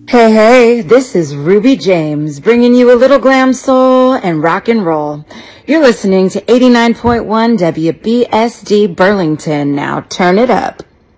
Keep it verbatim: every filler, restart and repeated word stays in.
Hey, hey, this is Ruby James, bringing you a little glam soul and rock and roll. You're listening to eighty-nine point one W B S D Burlington. Now turn it up.